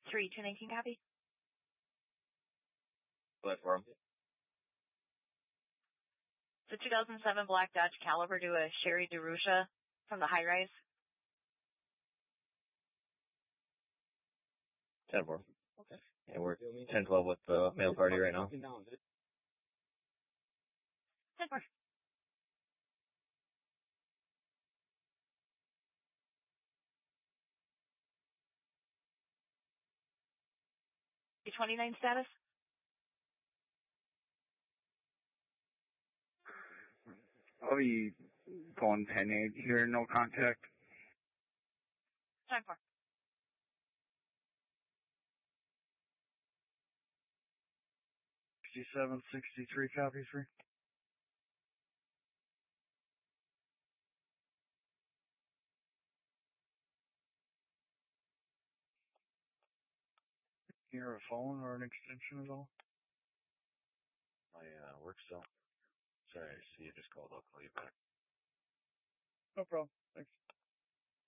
3219 copy. Platform. The 2007 Black Dodge Caliber to a Sherry DeRusha from the high rise. 10-4. Okay. And we're 10-12 with the male party right now. 10-4. Your 29 status? I'll be going 10-8 here, no contact. 10-4. $67, 63 copies for. Hear a phone or an extension at all? My work still. Sorry, I see you just called. I'll call you back. No problem. Thanks.